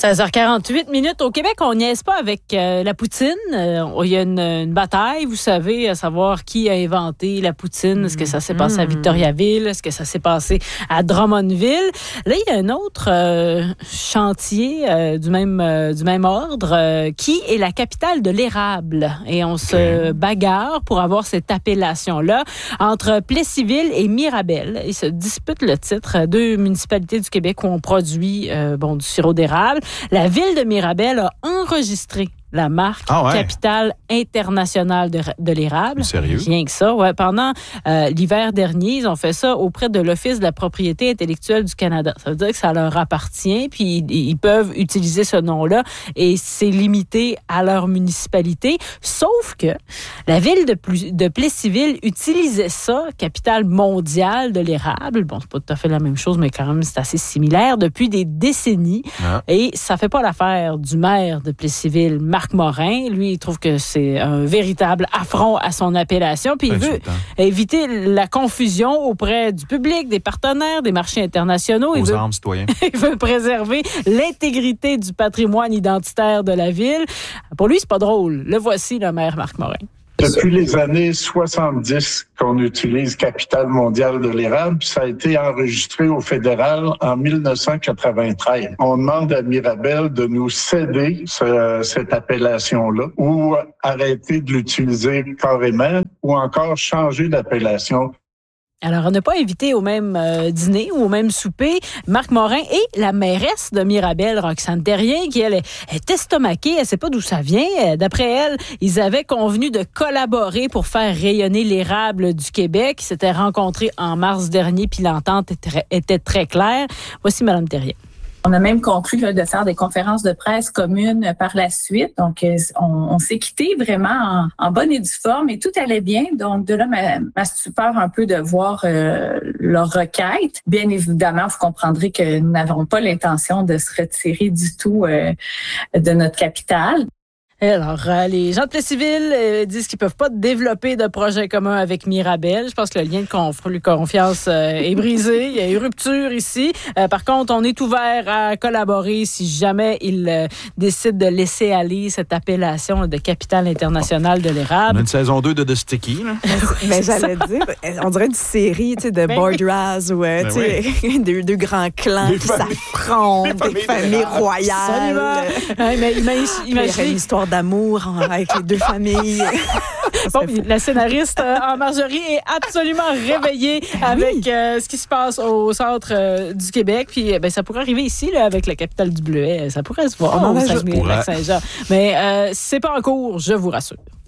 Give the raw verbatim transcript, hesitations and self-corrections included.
seize heures quarante-huit minutes. Au Québec, on niaise pas avec euh, la poutine. Euh, il y a une, une bataille, vous savez, à savoir qui a inventé la poutine. Est-ce que ça s'est passé à Victoriaville? Est-ce que ça s'est passé à Drummondville? Là, il y a un autre euh, chantier euh, du même euh, du même ordre euh, qui est la capitale de l'érable. Et on se bagarre pour avoir cette appellation-là entre Plessisville et Mirabel. Ils se disputent le titre. Deux municipalités du Québec où on produit euh, bon, du sirop d'érable. La ville de Mirabel a enregistré la marque ah ouais. capitale internationale de, de l'érable. Sérieux? Rien que ça. Ouais. Pendant euh, l'hiver dernier, ils ont fait ça auprès de l'Office de la propriété intellectuelle du Canada. Ça veut dire que ça leur appartient, puis ils, ils peuvent utiliser ce nom-là et c'est limité à leur municipalité. Sauf que la ville de, de Plessisville utilisait ça, capitale mondiale de l'érable. Bon, c'est pas tout à fait la même chose, mais quand même, c'est assez similaire depuis des décennies. Ah. Et ça fait pas l'affaire du maire de Plessisville, Marc Morin. Lui, il trouve que c'est un véritable affront à son appellation. Puis il veut éviter la confusion auprès du public, des partenaires, des marchés internationaux. Aux il veut, armes, citoyens. Il veut préserver l'intégrité du patrimoine identitaire de la ville. Pour lui, c'est pas drôle. Le voici, le maire Marc Morin. Depuis les années soixante-dix qu'on utilise capitale mondiale de l'érable, ça a été enregistré au fédéral en dix-neuf cent quatre-vingt-treize. On demande à Mirabel de nous céder ce, cette appellation-là ou arrêter de l'utiliser carrément ou encore changer d'appellation. Alors, on n'a pas invité au même euh, dîner ou au même souper Marc Morin et la mairesse de Mirabel, Roxane Terrien, qui, elle, est, est estomaquée. Elle ne sait pas d'où ça vient. D'après elle, ils avaient convenu de collaborer pour faire rayonner l'érable du Québec. Ils s'étaient rencontrés en mars dernier, puis l'entente était, était très claire. Voici Mme Terrien. On a même conclu là, de faire des conférences de presse communes par la suite. Donc, on, on s'est quitté vraiment en, en bonne et due forme et tout allait bien. Donc, de là, ma, ma stupeur un peu de voir euh, leur requête. Bien évidemment, vous comprendrez que nous n'avons pas l'intention de se retirer du tout euh, de notre capitale. Alors, euh, les gens de Plessisville euh, disent qu'ils ne peuvent pas développer de projet commun avec Mirabel. Je pense que le lien de conf- confiance euh, est brisé. Il y a eu rupture ici. Euh, par contre, on est ouvert à collaborer si jamais ils euh, décident de laisser aller cette appellation là, de capitale internationale de l'érable. On a une saison deux de The Sticky. Là. Mais j'allais dire, on dirait une série de ben Bordraz où ben oui. deux, deux grands clans qui s'affrontent, des familles, des familles royales. Ouais, mais imagine, imagine une histoire d'amour avec les deux familles. Bon, la scénariste euh, en Marjorie est absolument réveillée avec oui. euh, ce qui se passe au centre euh, du Québec. Puis ben, ça pourrait arriver ici là, avec la capitale du Bleuet. Ça pourrait se voir oh, au Saguenay-Lac-Saint-Jean. Mais euh, c'est pas en cours, je vous rassure.